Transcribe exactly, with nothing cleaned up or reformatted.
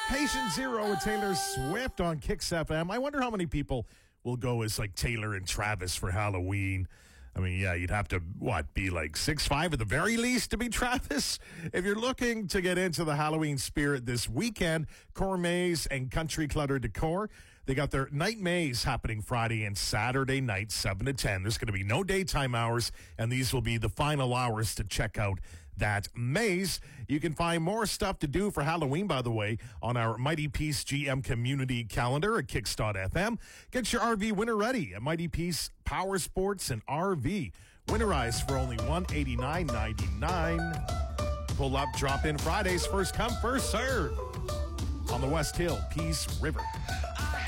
Patient Zero with Taylor Swift on Kicks F M. I wonder how many people will go as like Taylor and Travis for Halloween. I mean, yeah, you'd have to, what, be like six five at the very least to be Travis? If you're looking to get into the Halloween spirit this weekend, Core Maze and Country Clutter Decor, they got their night maze happening Friday and Saturday night, seven to ten. There's going to be no daytime hours, and these will be the final hours to check out that maze. You can find more stuff to do for Halloween, by the way, on our Mighty Peace G M community calendar at kicks dot f m. Get your R V winter ready at Mighty Peace Power Sports and R V. Winterize for only one hundred eighty-nine dollars and ninety-nine cents. Pull up, drop in Fridays. First come, first serve. On the West Hill, Peace River.